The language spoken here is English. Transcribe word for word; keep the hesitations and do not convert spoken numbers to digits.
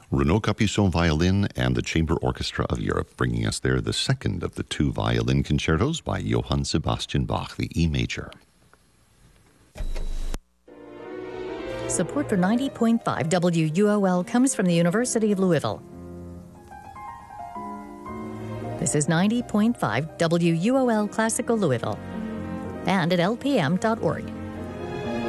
Renaud Capuçon Violin and the Chamber Orchestra of Europe, bringing us there the second of the two violin concertos by Johann Sebastian Bach, the E major. Support for ninety point five W U O L comes from the University of Louisville. This is ninety point five W U O L Classical Louisville and at L P M dot org.